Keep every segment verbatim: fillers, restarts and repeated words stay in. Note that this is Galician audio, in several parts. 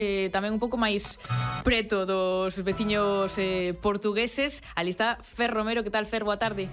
Eh, tamén un pouco máis preto dos veciños eh, portugueses. Ali está Fer Romero. Que tal, Fer? Boa tarde.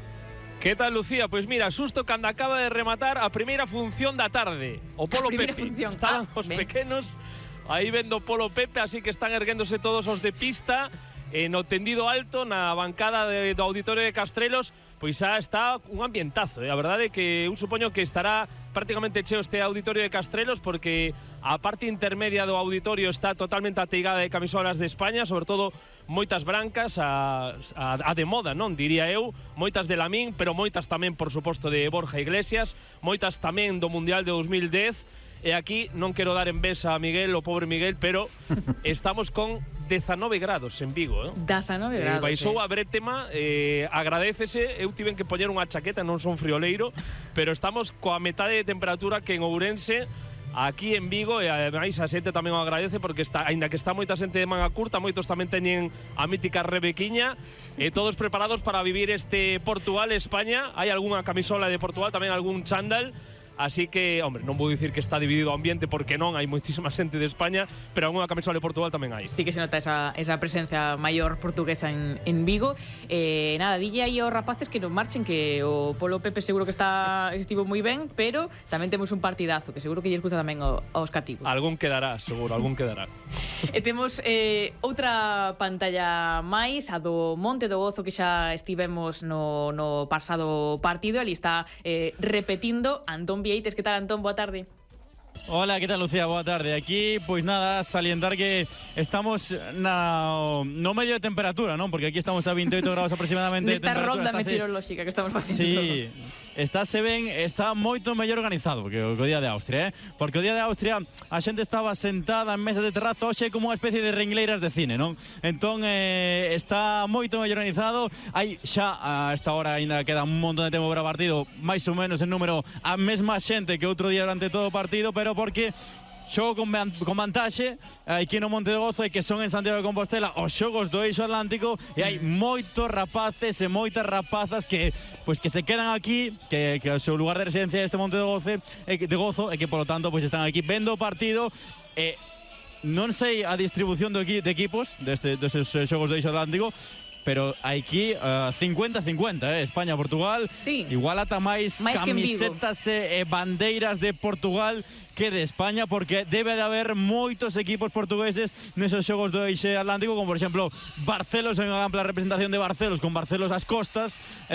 Que tal, Lucía? Pois mira, susto cando acaba de rematar a primeira función da tarde. O Polo Pepe. Función. Estaban ah, os ben. pequenos aí vendo o Polo Pepe, así que están erguéndose todos os de pista. Eh, no tendido alto, na bancada de, do Auditorio de Castrelos, pois xa está un ambientazo, eh? A verdade é que eu supoño que estará prácticamente cheo este Auditorio de Castrelos, porque a parte intermedia do auditorio está totalmente ateigada de camisolas de España, sobre todo moitas brancas, a, a, a de moda, non? Diría eu, moitas de Lamín, pero moitas tamén, por suposto, de Borja Iglesias, moitas tamén do Mundial de dos mil dez. E aquí non quero dar envesa a Miguel, o pobre Miguel, pero estamos con dezanove grados en Vigo, eh? dezanove grados. Eh, baixou eh. a brétema, eh, agradécese, eu tiven que poñer unha chaqueta, non son frioleiro, pero estamos coa metade de temperatura que en Ourense, aquí en Vigo, e ademais a xente tamén o agradece, porque está, aínda que está moita xente de manga curta, moitos tamén teñen a mítica rebequiña, e todos preparados para vivir este Portugal-España. Hai algunha camisola de Portugal, tamén algún chándal. Así que, hombre, non vou dicir que está dividido o ambiente, porque non, hai moitísima xente de España, pero algunha camisola de Portugal tamén hai. Sí que se nota esa, esa presencia maior portuguesa en, en Vigo. Eh, nada, dille aí aos rapaces que non marchen, que o Polo Pepe seguro que está estivo moi ben, pero tamén temos un partidazo, que seguro que lle escuta tamén ao, aos cativos. Algún quedará, seguro, algún quedará. E temos eh, outra pantalla máis, a do Monte do Gozo, que xa estivemos no, no pasado partido. Ali está eh, repetindo Antón Vieites. Que tal, Antón? Boa tarde. Hola, ¿qué tal, Lucía? Boa tarde. Aquí, pois nada, salientar que estamos na, no medio de temperatura, non? Porque aquí estamos a veintioito grados aproximadamente. Nesta ronda estáse... meteorolóxica que estamos facendo. Sí, estáse ben, está moito mellor organizado que o, que o Día de Austria, eh? Porque o Día de Austria a xente estaba sentada en mesas de terrazo, hoxe como unha especie de ringleiras de cine, non? Entón, eh, está moito mellor organizado. Hai xa, a esta hora ainda queda un montón de tempo para o partido, máis ou menos en número a mesma xente que outro día durante todo o partido, pero porque xogo con, con vantaxe aquí no Monte do Gozo, e que son en Santiago de Compostela os xogos do Eixo Atlántico, e hai moitos rapaces e moitas rapazas que pois que se quedan aquí, que, que o seu lugar de residencia é este Monte do Gozo, e que, de Gozo, e que polo tanto pois están aquí vendo o partido. E non sei a distribución de, de equipos deste, destes xogos do Eixo Atlántico, pero aquí uh, cincuenta cincuenta, eh? España-Portugal, sí. Igual ata máis, máis camisetas e, e bandeiras de Portugal que de España, porque debe de haber moitos equipos portugueses nesos xogos do Eixo Atlántico, como por exemplo Barcelos, hai unha ampla representación de Barcelos, con Barcelos ás costas,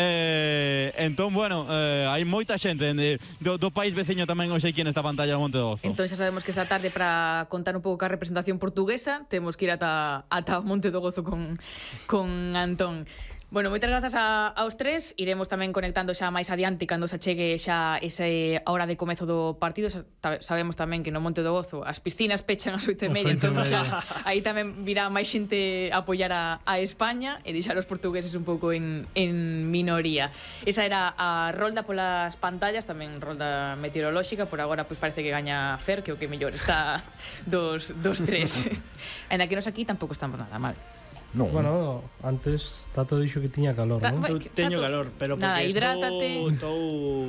eh, entón, bueno, eh, hai moita xente de, do, do país veciño tamén hoxe aquí nesta pantalla do Monte do Gozo. Entón xa sabemos que esta tarde, para contar un pouco ca representación portuguesa, temos que ir ata, ata o Monte do Gozo con, con Antón. Bueno, moitas grazas a, aos tres. Iremos tamén conectando xa máis adiante cando se achegue xa esa hora de comezo do partido. Sabemos tamén que no Monte do Gozo as piscinas pechan ás oito e media, entón xa aí tamén virá máis xente a apoiar a, a España e deixar os portugueses un pouco en, en minoría. Esa era a rolda polas pantallas, tamén rolda meteorolóxica. Por agora pois parece que gaña Fer, que o que mellor está dos, dos tres. Ainda que nos aquí tampouco estamos nada mal. No. Bueno, antes Tato dixo que tiña calor, Ta, non? vai, Teño calor, pero porque nada, hidrátate. estou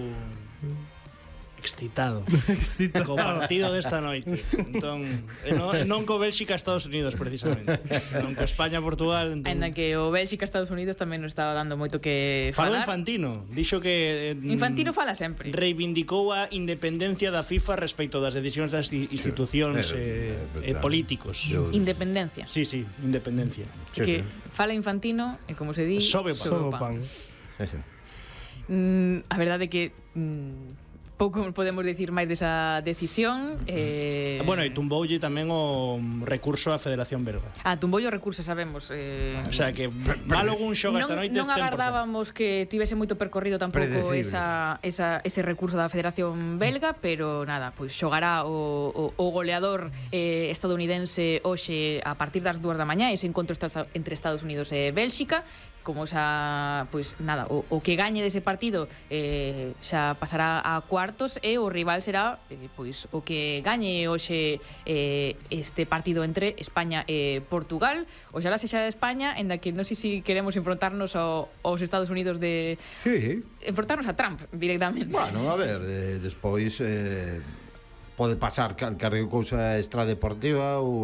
excitado co partido desta noite. Entón, non, non co Bélxica Estados Unidos precisamente, non co España Portugal. Entón... Ainda que o Bélxica Estados Unidos tamén nos estaba dando moito que Falou falar. Infantino, dixo que eh, Infantino fala sempre. Reivindicou a independencia da FIFA respecto das decisións das institucións sí, eh, eh, políticos. Yo... Independencia. Sí, sí, independencia. Sí, que sí. Fala Infantino e como se di, sobe pan. Sobe pan. Sí, sí. Mm, a verdade é que mm, pouco podemos decir máis desa decisión. eh... Bueno, e tumboulle tamén o recurso á Federación Belga. Ah, tumboulle o recurso, sabemos. eh... O sea, que mal algún xogo esta noite. Non agardábamos que tivese moito percorrido tampouco esa, esa, ese recurso da Federación Belga, pero nada, pois xogará o, o, o goleador eh, estadounidense hoxe a partir das dúas da mañá, ese encontro entre Estados Unidos e Bélxica. Como xa, pois nada, o, o que gañe dese partido eh, xa pasará a cuartos, e o rival será eh, pois o que gañe hoxe eh, este partido entre España e Portugal. Oxalá sexa de España, en da que non sei se queremos enfrontarnos ao, aos Estados Unidos de... Sí. Enfrontarnos a Trump directamente. Bueno, a ver, eh, despois... Eh... pode pasar cal- calquer cousa extradeportiva ou